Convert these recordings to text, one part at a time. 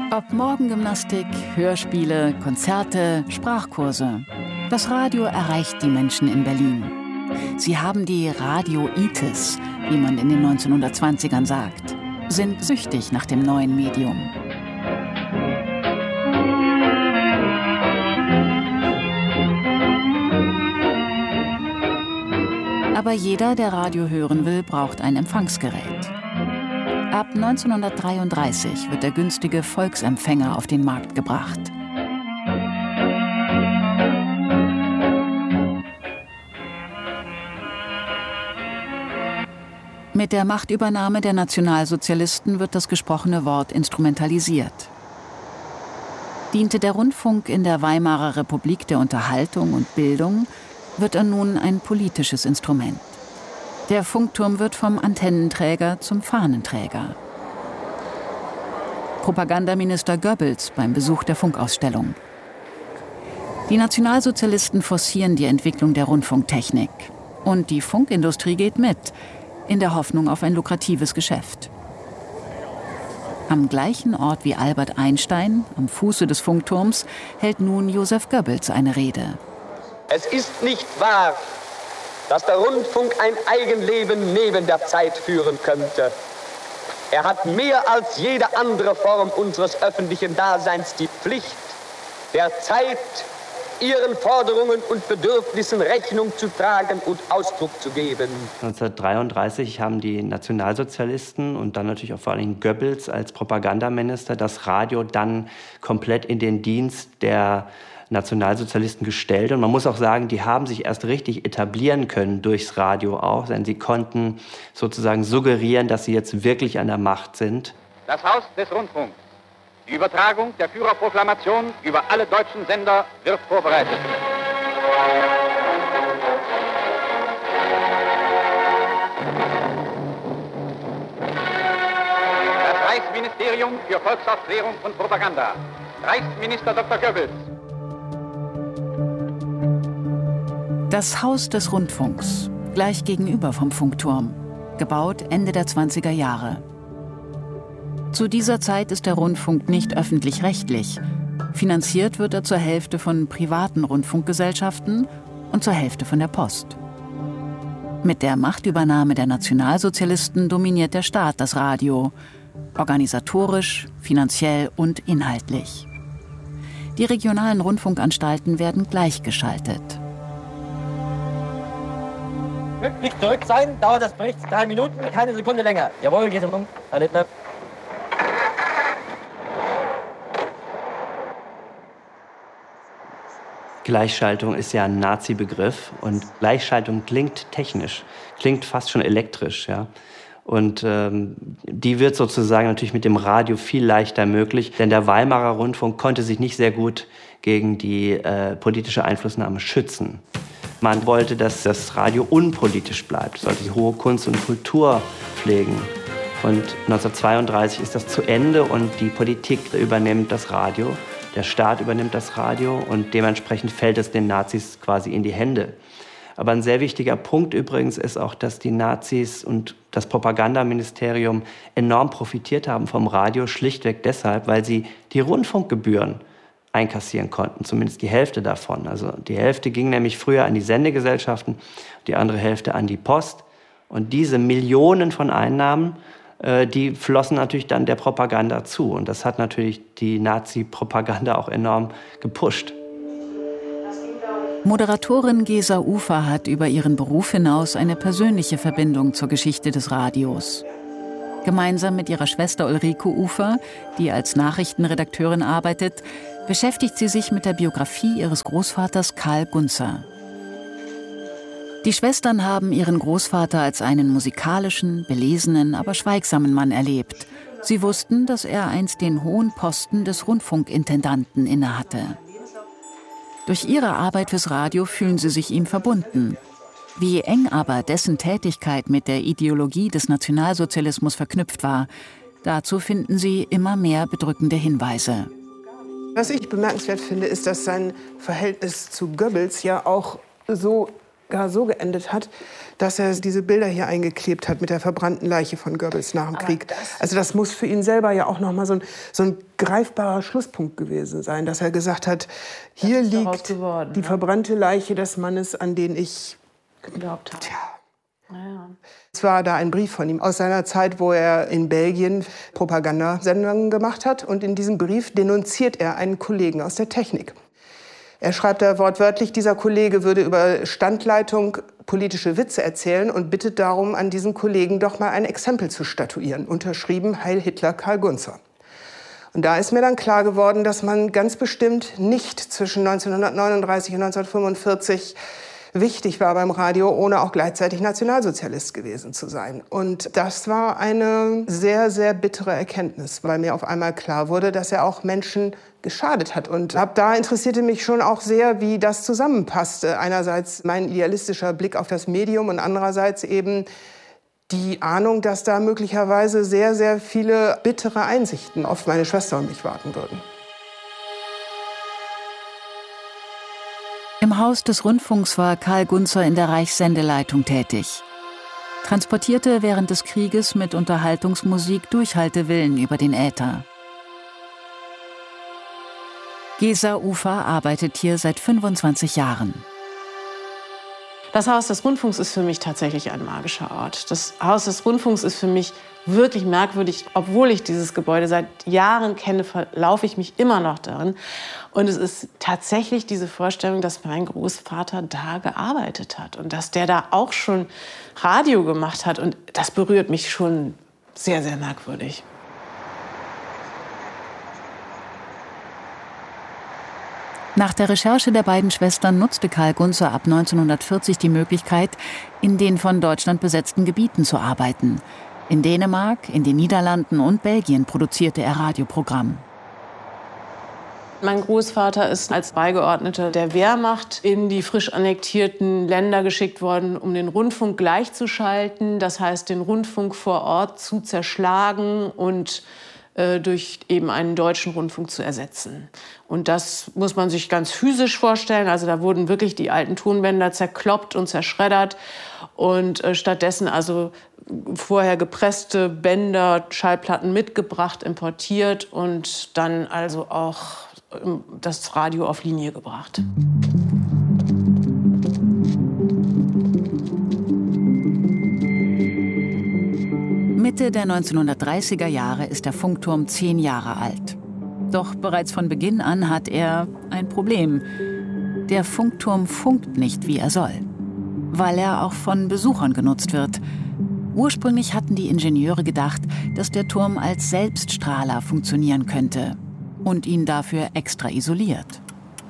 Ob Morgengymnastik, Hörspiele, Konzerte, Sprachkurse. Das Radio erreicht die Menschen in Berlin. Sie haben die Radioitis, wie man in den 1920ern sagt, sind süchtig nach dem neuen Medium. Aber jeder, der Radio hören will, braucht ein Empfangsgerät. Ab 1933 wird der günstige Volksempfänger auf den Markt gebracht. Mit der Machtübernahme der Nationalsozialisten wird das gesprochene Wort instrumentalisiert. Diente der Rundfunk in der Weimarer Republik der Unterhaltung und Bildung, wird er nun ein politisches Instrument. Der Funkturm wird vom Antennenträger zum Fahnenträger. Propagandaminister Goebbels beim Besuch der Funkausstellung. Die Nationalsozialisten forcieren die Entwicklung der Rundfunktechnik. Und die Funkindustrie geht mit, in der Hoffnung auf ein lukratives Geschäft. Am gleichen Ort wie Albert Einstein, am Fuße des Funkturms, hält nun Joseph Goebbels eine Rede. Es ist nicht wahr, dass der Rundfunk ein Eigenleben neben der Zeit führen könnte. Er hat mehr als jede andere Form unseres öffentlichen Daseins die Pflicht, der Zeit, ihren Forderungen und Bedürfnissen Rechnung zu tragen und Ausdruck zu geben. 1933 haben die Nationalsozialisten und dann natürlich auch vor allem Goebbels als Propagandaminister das Radio dann komplett in den Dienst der Nationalsozialisten gestellt. Und man muss auch sagen, die haben sich erst richtig etablieren können durchs Radio auch, denn sie konnten sozusagen suggerieren, dass sie jetzt wirklich an der Macht sind. Das Haus des Rundfunks. Die Übertragung der Führerproklamation über alle deutschen Sender wird vorbereitet. Das Reichsministerium für Volksaufklärung und Propaganda. Reichsminister Dr. Goebbels. Das Haus des Rundfunks, gleich gegenüber vom Funkturm, gebaut Ende der 20er Jahre. Zu dieser Zeit ist der Rundfunk nicht öffentlich-rechtlich. Finanziert wird er zur Hälfte von privaten Rundfunkgesellschaften und zur Hälfte von der Post. Mit der Machtübernahme der Nationalsozialisten dominiert der Staat das Radio, organisatorisch, finanziell und inhaltlich. Die regionalen Rundfunkanstalten werden gleichgeschaltet. Pünktlich zurück sein, dauert das Bericht 3 Minuten, keine Sekunde länger. Jawohl, geht um, Herr Littner. Gleichschaltung ist ja ein Nazi-Begriff und Gleichschaltung klingt technisch, klingt fast schon elektrisch, ja. Und die wird sozusagen natürlich mit dem Radio viel leichter möglich, denn der Weimarer Rundfunk konnte sich nicht sehr gut gegen die politische Einflussnahme schützen. Man wollte, dass das Radio unpolitisch bleibt, sollte die hohe Kunst und Kultur pflegen. Und 1932 ist das zu Ende und die Politik übernimmt das Radio, der Staat übernimmt das Radio und dementsprechend fällt es den Nazis quasi in die Hände. Aber ein sehr wichtiger Punkt übrigens ist auch, dass die Nazis und das Propagandaministerium enorm profitiert haben vom Radio, schlichtweg deshalb, weil sie die Rundfunkgebühren einkassieren konnten, zumindest die Hälfte davon. Also die Hälfte ging nämlich früher an die Sendegesellschaften, die andere Hälfte an die Post. Und diese Millionen von Einnahmen, die flossen natürlich dann der Propaganda zu. Und das hat natürlich die Nazi-Propaganda auch enorm gepusht. Moderatorin Gesa Ufer hat über ihren Beruf hinaus eine persönliche Verbindung zur Geschichte des Radios. Gemeinsam mit ihrer Schwester Ulrike Ufer, die als Nachrichtenredakteurin arbeitet, beschäftigt sie sich mit der Biografie ihres Großvaters Karl Gunzer. Die Schwestern haben ihren Großvater als einen musikalischen, belesenen, aber schweigsamen Mann erlebt. Sie wussten, dass er einst den hohen Posten des Rundfunkintendanten innehatte. Durch ihre Arbeit fürs Radio fühlen sie sich ihm verbunden. Wie eng aber dessen Tätigkeit mit der Ideologie des Nationalsozialismus verknüpft war, dazu finden sie immer mehr bedrückende Hinweise. Was ich bemerkenswert finde, ist, dass sein Verhältnis zu Goebbels ja auch so gar so geendet hat, dass er diese Bilder hier eingeklebt hat mit der verbrannten Leiche von Goebbels nach dem Krieg. Also das muss für ihn selber ja auch noch mal so ein greifbarer Schlusspunkt gewesen sein, dass er gesagt hat, hier liegt die verbrannte Leiche des Mannes, an den ich geglaubt habe. Es war da ein Brief von ihm aus seiner Zeit, wo er in Belgien Propagandasendungen gemacht hat. Und in diesem Brief denunziert er einen Kollegen aus der Technik. Er schreibt da wortwörtlich, dieser Kollege würde über Standleitung politische Witze erzählen und bittet darum, an diesen Kollegen doch mal ein Exempel zu statuieren. Unterschrieben Heil Hitler Karl Gunzer. Und da ist mir dann klar geworden, dass man ganz bestimmt nicht zwischen 1939 und 1945 wichtig war beim Radio, ohne auch gleichzeitig Nationalsozialist gewesen zu sein. Und das war eine sehr, sehr bittere Erkenntnis, weil mir auf einmal klar wurde, dass er auch Menschen geschadet hat. Und da interessierte mich schon auch sehr, wie das zusammenpasste. Einerseits mein idealistischer Blick auf das Medium und andererseits eben die Ahnung, dass da möglicherweise sehr, sehr viele bittere Einsichten auf meine Schwester und mich warten würden. Im Haus des Rundfunks war Karl Gunzer in der Reichssendeleitung tätig. Transportierte während des Krieges mit Unterhaltungsmusik Durchhaltewillen über den Äther. Gesa Ufer arbeitet hier seit 25 Jahren. Das Haus des Rundfunks ist für mich tatsächlich ein magischer Ort. Das Haus des Rundfunks ist für mich wirklich merkwürdig. Obwohl ich dieses Gebäude seit Jahren kenne, verlaufe ich mich immer noch darin. Und es ist tatsächlich diese Vorstellung, dass mein Großvater da gearbeitet hat und dass der da auch schon Radio gemacht hat. Und das berührt mich schon sehr, sehr merkwürdig. Nach der Recherche der beiden Schwestern nutzte Karl Gunzer ab 1940 die Möglichkeit, in den von Deutschland besetzten Gebieten zu arbeiten. In Dänemark, in den Niederlanden und Belgien produzierte er Radioprogramm. Mein Großvater ist als Beigeordneter der Wehrmacht in die frisch annektierten Länder geschickt worden, um den Rundfunk gleichzuschalten. Das heißt, den Rundfunk vor Ort zu zerschlagen und durch eben einen deutschen Rundfunk zu ersetzen. Und das muss man sich ganz physisch vorstellen. Also da wurden wirklich die alten Tonbänder zerkloppt und zerschreddert und stattdessen also vorher gepresste Bänder, Schallplatten mitgebracht, importiert und dann also auch das Radio auf Linie gebracht. Mitte der 1930er Jahre ist der Funkturm 10 Jahre alt. Doch bereits von Beginn an hat er ein Problem. Der Funkturm funkt nicht, wie er soll, weil er auch von Besuchern genutzt wird. Ursprünglich hatten die Ingenieure gedacht, dass der Turm als Selbststrahler funktionieren könnte und ihn dafür extra isoliert.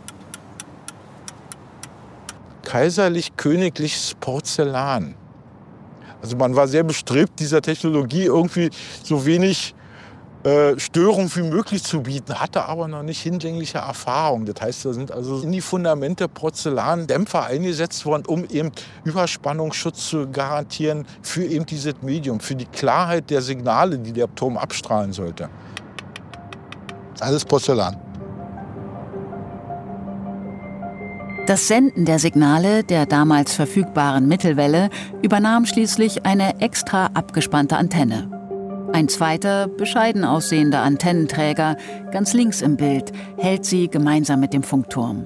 Kaiserlich-königliches Porzellan. Also man war sehr bestrebt, dieser Technologie irgendwie so wenig Störung wie möglich zu bieten, hatte aber noch nicht hinlängliche Erfahrung. Das heißt, da sind also in die Fundamente Porzellandämpfer eingesetzt worden, um eben Überspannungsschutz zu garantieren für eben dieses Medium, für die Klarheit der Signale, die der Turm abstrahlen sollte. Alles Porzellan. Das Senden der Signale der damals verfügbaren Mittelwelle übernahm schließlich eine extra abgespannte Antenne. Ein zweiter, bescheiden aussehender Antennenträger, ganz links im Bild, hält sie gemeinsam mit dem Funkturm.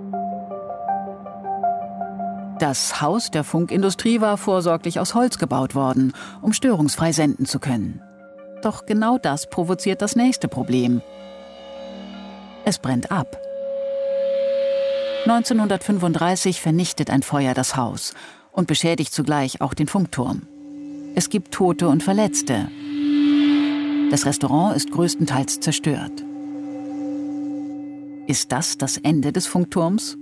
Das Haus der Funkindustrie war vorsorglich aus Holz gebaut worden, um störungsfrei senden zu können. Doch genau das provoziert das nächste Problem. Es brennt ab. 1935 vernichtet ein Feuer das Haus und beschädigt zugleich auch den Funkturm. Es gibt Tote und Verletzte. Das Restaurant ist größtenteils zerstört. Ist das das Ende des Funkturms?